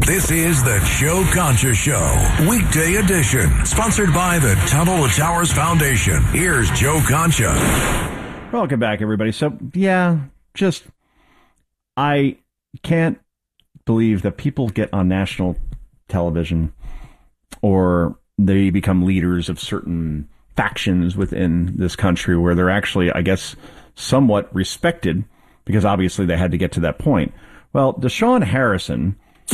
This is the Joe Concha Show, weekday edition, sponsored by the Tunnel to Towers Foundation. Here's Joe Concha. Welcome back, everybody. So, I can't believe that people get on national television or they become leaders of certain factions within this country where they're actually, I guess, somewhat respected because obviously they had to get to that point. Well, Deshaun Harrison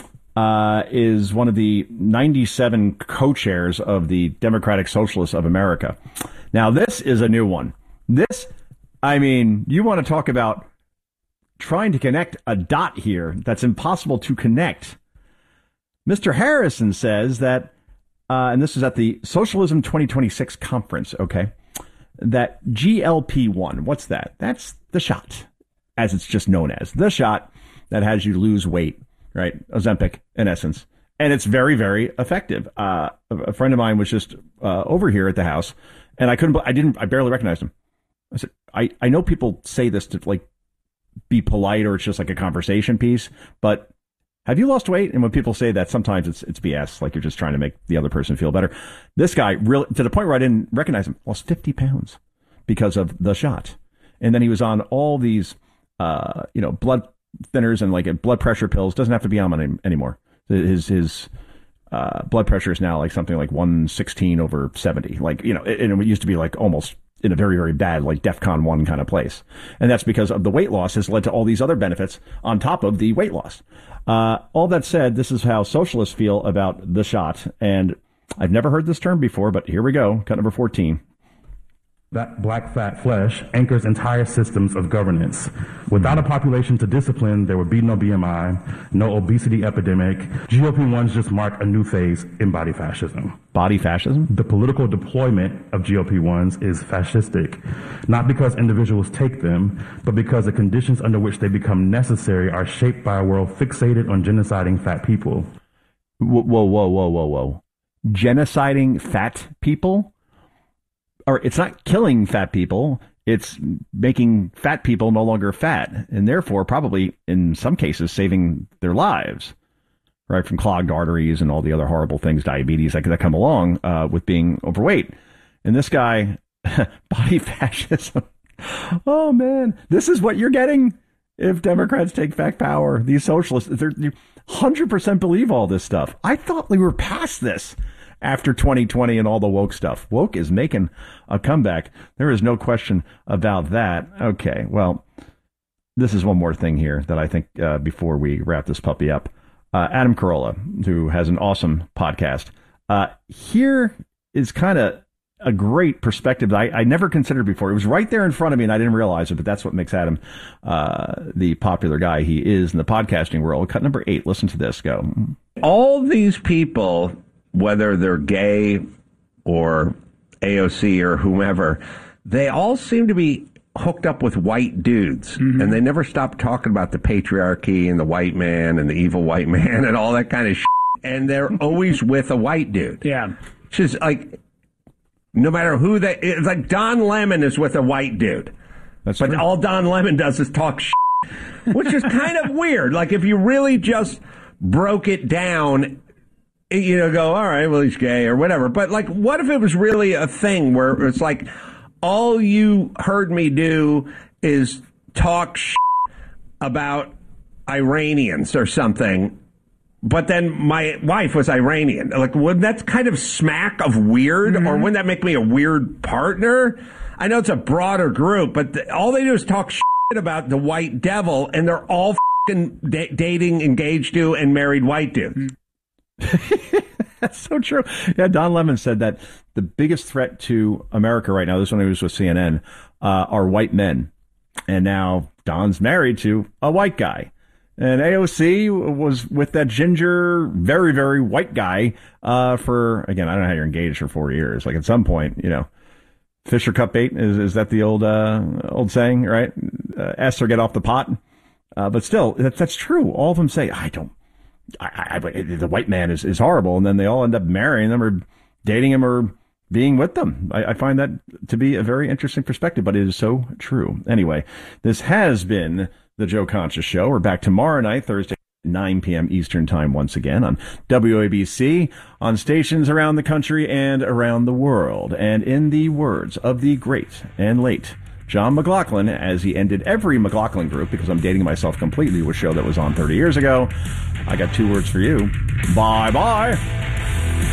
is one of the 97 co-chairs of the Democratic Socialists of America. Now, this is a new one. You want to talk about trying to connect a dot here that's impossible to connect. Mr. Harrison says that, and this is at the Socialism 2026 conference, okay, that GLP-1, what's that? That's the shot, as it's just known as. The shot that has you lose weight, right? Ozempic, in essence. And it's very, very effective. A friend of mine was just over here at the house, and I barely recognized him. I said, I know people say this to, like, be polite or it's just like a conversation piece, but have you lost weight? And when people say that, sometimes it's BS, like you're just trying to make the other person feel better. This guy, really, to the point where I didn't recognize him, lost 50 pounds because of the shot. And then he was on all these, blood thinners and like blood pressure pills. Doesn't have to be on them anymore. His blood pressure is now like something like 116/70. Like, and it used to be like almost in a very, very bad, like DEFCON 1 kind of place. And that's because of the weight loss has led to all these other benefits on top of the weight loss. All that said, this is how socialists feel about the shot. And I've never heard this term before, but here we go. Cut number 14. That black fat flesh anchors entire systems of governance. Without a population to discipline, there would be no BMI, no obesity epidemic. GLP-1s just mark a new phase in body fascism. Body fascism? The political deployment of GLP-1s is fascistic, not because individuals take them, but because the conditions under which they become necessary are shaped by a world fixated on genociding fat people. Whoa. Genociding fat people? Or it's not killing fat people, it's making fat people no longer fat, and therefore probably, in some cases, saving their lives, right, from clogged arteries and all the other horrible things, diabetes, that come along with being overweight. And this guy, body fascism, oh man, this is what you're getting if Democrats take back power. These socialists, they 100% believe all this stuff. I thought we were past this. After 2020 and all the woke stuff. Woke is making a comeback. There is no question about that. Okay, well, this is one more thing here that I think before we wrap this puppy up. Adam Carolla, who has an awesome podcast. Here is kind of a great perspective that I never considered before. It was right there in front of me and I didn't realize it, but that's what makes Adam the popular guy he is in the podcasting world. Cut number 8. Listen to this. Go. All these people, whether they're gay or AOC or whomever, they all seem to be hooked up with white dudes. Mm-hmm. And they never stop talking about the patriarchy and the white man and the evil white man and all that kind of shit. And they're always with a white dude. Yeah. It's just like, no matter who it's like Don Lemon is with a white dude. But all Don Lemon does is talk shit, which is kind of weird. Like, if you really just broke it down, go, all right, well, he's gay or whatever. But, like, what if it was really a thing where it's like, all you heard me do is talk shit about Iranians or something, but then my wife was Iranian? Like, wouldn't that kind of smack of weird? Mm-hmm. Or wouldn't that make me a weird partner? I know it's a broader group, but all they do is talk shit about the white devil, and they're all dating, engaged to, and married white dudes. Mm-hmm. That's so true. Yeah, Don Lemon said that the biggest threat to America right now, this one he was with CNN, are white men. And now Don's married to a white guy. And AOC was with that ginger, very, very white guy for, again, I don't know how you're engaged for 4 years. Like, at some point, Fisher cut bait. Is that the old saying, right? S or get off the pot. But still, that's true. All of them say, the white man is horrible, and then they all end up marrying them or dating him or being with them. I find that to be a very interesting perspective, but it is so true. Anyway, this has been the Joe Concha Show. We're back tomorrow night, Thursday. 9 p.m. Eastern Time once again on WABC, on stations around the country and around the world. And in the words of the great and late John McLaughlin, as he ended every McLaughlin group, because I'm dating myself completely, with a show that was on 30 years ago, I got 2 words for you. Bye-bye.